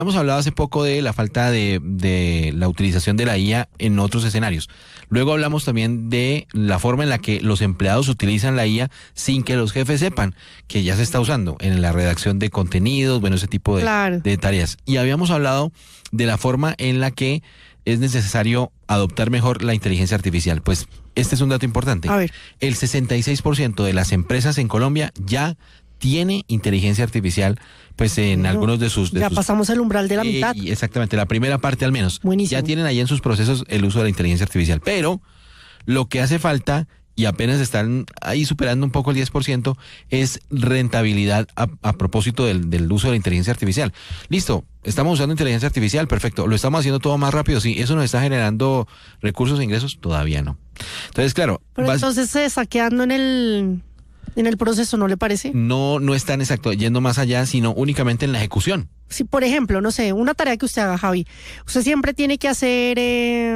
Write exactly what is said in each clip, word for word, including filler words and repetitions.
Hemos hablado hace poco de la falta de, de la utilización de la I A en otros escenarios. Luego hablamos también de la forma en la que los empleados utilizan la I A sin que los jefes sepan que ya se está usando en la redacción de contenidos, bueno, ese tipo de, Claro. de tareas. Y habíamos hablado de la forma en la que es necesario adoptar mejor la inteligencia artificial. Pues este es un dato importante. A ver. El sesenta y seis por ciento de las empresas en Colombia ya tiene inteligencia artificial, pues en No, algunos de sus... De ya sus pasamos el umbral de la eh, mitad. y exactamente, la primera parte al menos. Buenísimo. Ya tienen ahí en sus procesos el uso de la inteligencia artificial. Pero lo que hace falta, y apenas están ahí superando un poco el diez por ciento, es rentabilidad a, a propósito del, del uso de la inteligencia artificial. Listo, estamos usando inteligencia artificial, perfecto. ¿Lo estamos haciendo todo más rápido? Sí. ¿Eso nos está generando recursos e ingresos? Todavía no. Entonces, claro... Pero vas- entonces se está quedando en el, en el proceso, ¿no le parece? no, no están exacto, yendo más allá, sino únicamente en la ejecución. Si, por ejemplo, no sé, una tarea que usted haga, Javi, usted siempre tiene que hacer, eh,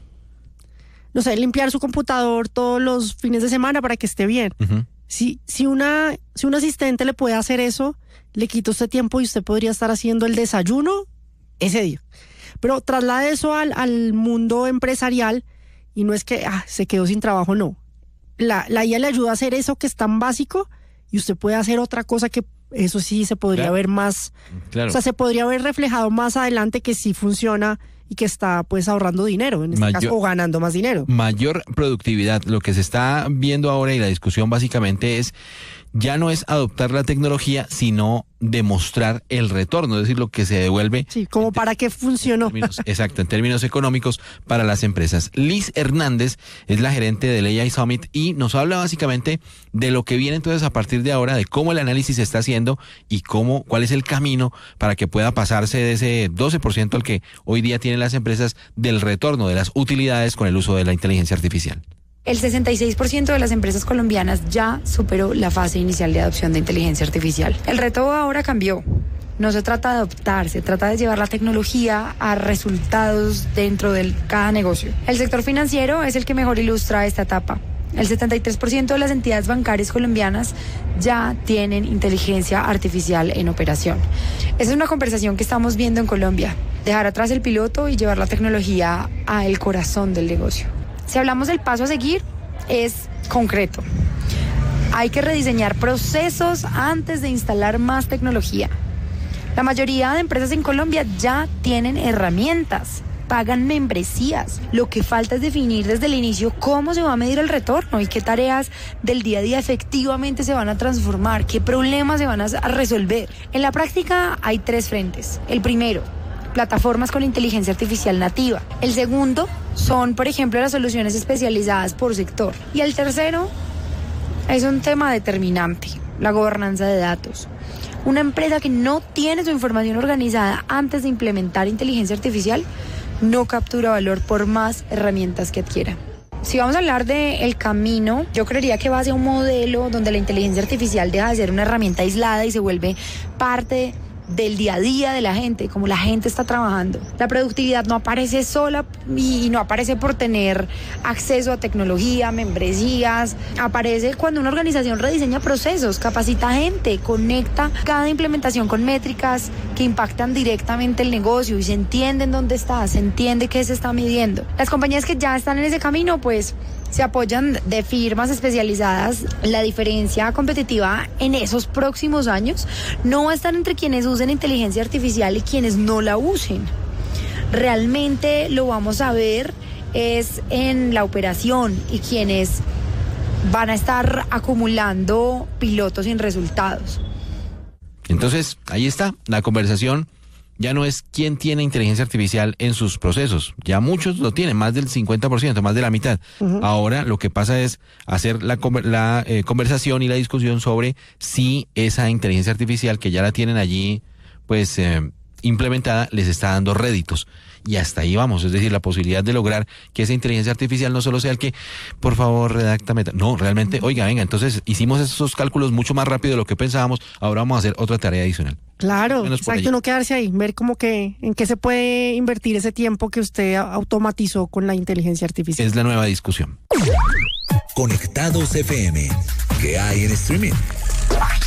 no sé, limpiar su computador todos los fines de semana para que esté bien. Ujú. Si, si, una, si un asistente le puede hacer eso, le quita usted tiempo y usted podría estar haciendo el desayuno ese día. Pero traslade eso al, al mundo empresarial y no es que ah, se quedó sin trabajo, no. La, la I A le ayuda a hacer eso que es tan básico y usted puede hacer otra cosa que eso sí se podría Claro. ver más, Claro. o sea, se podría ver reflejado más adelante que sí funciona y que está pues ahorrando dinero, en este Mayor- caso, o ganando más dinero. Mayor productividad. Lo que se está viendo ahora y la discusión básicamente es, ya no es adoptar la tecnología, sino demostrar el retorno, es decir, lo que se devuelve. Sí, como para qué funcionó. En términos- exacto, en términos económicos para las empresas. Liz Hernández es la gerente del A I Summit y nos habla básicamente de lo que viene entonces a partir de ahora, de cómo el análisis se está haciendo y cómo, cuál es el camino para que pueda pasarse de ese doce por ciento al que hoy día tienen las empresas del retorno de las utilidades con el uso de la inteligencia artificial. El sesenta y seis por ciento de las empresas colombianas ya superó la fase inicial de adopción de inteligencia artificial. El reto ahora cambió. No se trata de adoptar, se trata de llevar la tecnología a resultados dentro de cada negocio. El sector financiero es el que mejor ilustra esta etapa. El setenta y tres por ciento de las entidades bancarias colombianas ya tienen inteligencia artificial en operación. Esa es una conversación que estamos viendo en Colombia. Dejar atrás el piloto y llevar la tecnología al corazón del negocio. Si hablamos del paso a seguir, es concreto. Hay que rediseñar procesos antes de instalar más tecnología. La mayoría de empresas en Colombia ya tienen herramientas, pagan membresías. Lo que falta es definir desde el inicio cómo se va a medir el retorno y qué tareas del día a día efectivamente se van a transformar, qué problemas se van a resolver. En la práctica hay tres frentes. El primero, plataformas con inteligencia artificial nativa. El segundo son, por ejemplo, las soluciones especializadas por sector. Y el tercero es un tema determinante, la gobernanza de datos. Una empresa que no tiene su información organizada antes de implementar inteligencia artificial no captura valor por más herramientas que adquiera. Si vamos a hablar del camino, yo creería que va hacia un modelo donde la inteligencia artificial deja de ser una herramienta aislada y se vuelve parte del día a día de la gente, como la gente está trabajando. La productividad no aparece sola y no aparece por tener acceso a tecnología, membresías. Aparece cuando una organización rediseña procesos, capacita gente, conecta cada implementación con métricas que impactan directamente el negocio y se entiende en dónde está, se entiende qué se está midiendo. Las compañías que ya están en ese camino, pues se apoyan de firmas especializadas. La diferencia competitiva en esos próximos años no va a estar entre quienes usen inteligencia artificial y quienes no la usen. Realmente lo vamos a ver es en la operación y quienes van a estar acumulando pilotos sin resultados. Entonces, ahí está, la conversación ya no es quién tiene inteligencia artificial en sus procesos. Ya muchos lo tienen, más del cincuenta por ciento, más de la mitad. Uh-huh. Ahora lo que pasa es hacer la, la eh, conversación y la discusión sobre si esa inteligencia artificial que ya la tienen allí, pues eh, implementada, les está dando réditos. Y hasta ahí vamos, es decir, la posibilidad de lograr que esa inteligencia artificial no solo sea el que, por favor, redáctame. No, realmente, oiga, venga, entonces hicimos esos cálculos mucho más rápido de lo que pensábamos, ahora vamos a hacer otra tarea adicional. Claro, exacto, no quedarse ahí, ver como que en qué se puede invertir ese tiempo que usted automatizó con la inteligencia artificial. Es la nueva discusión. Conectados F M, ¿qué hay en streaming?